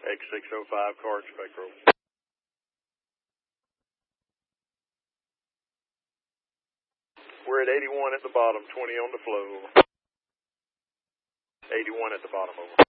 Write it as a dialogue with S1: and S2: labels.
S1: X605, car spectral. We're at 81 at the bottom, 20 on the flow. 81 at the bottom, over.